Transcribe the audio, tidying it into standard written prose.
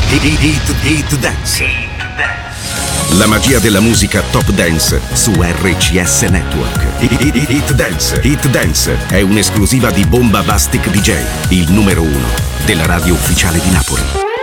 Hit Dance. La magia della musica top dance su RCS Network. Hit Dance. Hit Dance è un'esclusiva di Bomba Bastic DJ, il numero 1 della radio ufficiale di Napoli.